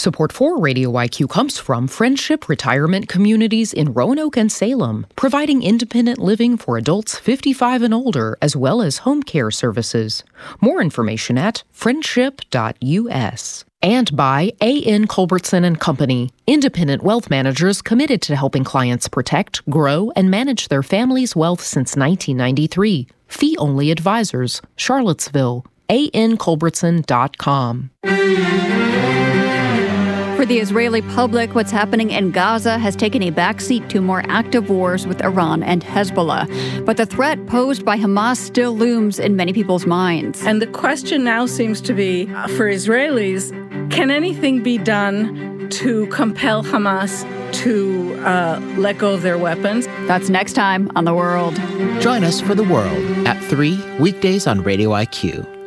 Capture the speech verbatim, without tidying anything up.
Support for Radio I Q comes from Friendship Retirement Communities in Roanoke and Salem, providing independent living for adults fifty-five and older, as well as home care services. More information at friendship dot U S. And by A N Culbertson and Company, independent wealth managers committed to helping clients protect, grow, and manage their family's wealth since nineteen ninety-three. Fee-only advisors, Charlottesville, A N Culbertson dot com. For the Israeli public, what's happening in Gaza has taken a backseat to more active wars with Iran and Hezbollah. But the threat posed by Hamas still looms in many people's minds. And the question now seems to be, uh, for Israelis, can anything be done to compel Hamas to uh, let go of their weapons? That's next time on The World. Join us for The World at three weekdays on Radio I Q.